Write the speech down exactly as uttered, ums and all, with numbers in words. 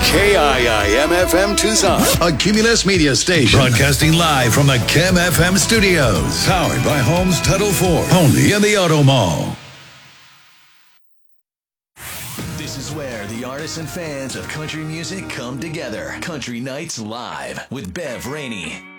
K I I M F M Tucson, a Cumulus Media station. Broadcasting live from the Chem F M studios. Powered by Holmes Title Ford. Only in the Auto Mall. This is where the artists and fans of country music come together. Country Nights Live with Bev Rainey.